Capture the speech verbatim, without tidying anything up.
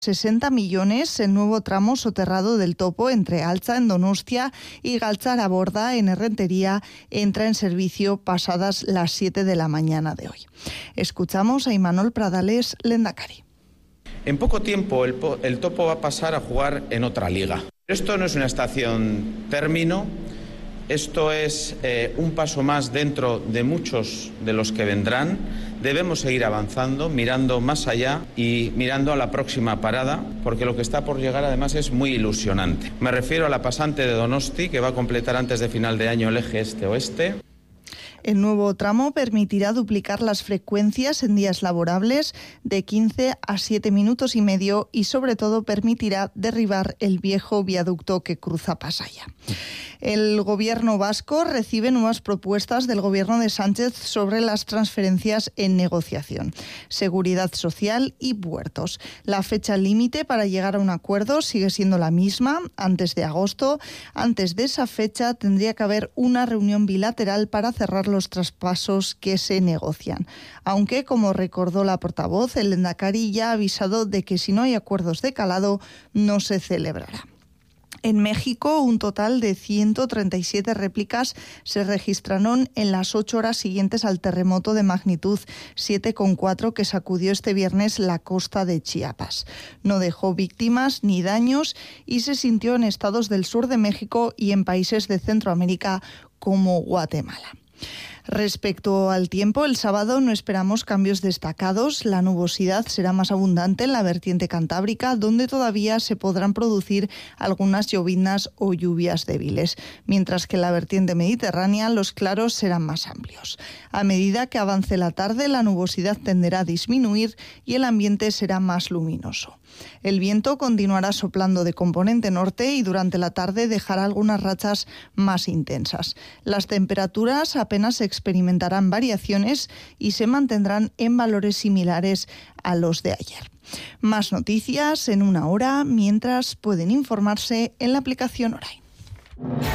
sesenta millones el nuevo tramo soterrado del Topo entre Altza en Donostia y Galtzaraborda en Errentería entra en servicio pasadas las siete de la mañana de hoy. Escuchamos a Imanol Pradales, lehendakari. En poco tiempo el, el Topo va a pasar a jugar en otra liga. Esto no es una estación término, esto es eh, un paso más dentro de muchos de los que vendrán. Debemos seguir avanzando, mirando más allá y mirando a la próxima parada, porque lo que está por llegar además es muy ilusionante. Me refiero a la pasante de Donosti, que va a completar antes de final de año el eje este-oeste. El nuevo tramo permitirá duplicar las frecuencias en días laborables de quince a siete minutos y medio y sobre todo permitirá derribar el viejo viaducto que cruza Pasaia. El gobierno vasco recibe nuevas propuestas del gobierno de Sánchez sobre las transferencias en negociación, seguridad social y puertos. La fecha límite para llegar a un acuerdo sigue siendo la misma, antes de agosto. Antes de esa fecha tendría que haber una reunión bilateral para cerrar los traspasos que se negocian. Aunque, como recordó la portavoz, el lehendakari ya ha avisado de que si no hay acuerdos de calado, no se celebrará. En México, un total de ciento treinta y siete réplicas se registraron en las ocho horas siguientes al terremoto de magnitud siete coma cuatro que sacudió este viernes la costa de Chiapas. No dejó víctimas ni daños y se sintió en estados del sur de México y en países de Centroamérica como Guatemala. Respecto al tiempo, el sábado no esperamos cambios destacados. La nubosidad será más abundante en la vertiente cantábrica, donde todavía se podrán producir algunas lloviznas o lluvias débiles, mientras que en la vertiente mediterránea los claros serán más amplios. A medida que avance la tarde, la nubosidad tenderá a disminuir y el ambiente será más luminoso. El viento continuará soplando de componente norte y durante la tarde dejará algunas rachas más intensas. Las temperaturas apenas experimentarán variaciones y se mantendrán en valores similares a los de ayer. Más noticias en una hora, mientras pueden informarse en la aplicación Orain.